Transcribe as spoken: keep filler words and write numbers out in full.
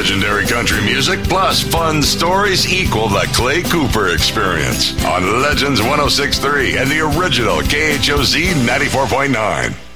Legendary country music plus fun stories equal the Clay Cooper experience on Legends one oh six point three and the original K H O Z ninety-four point nine.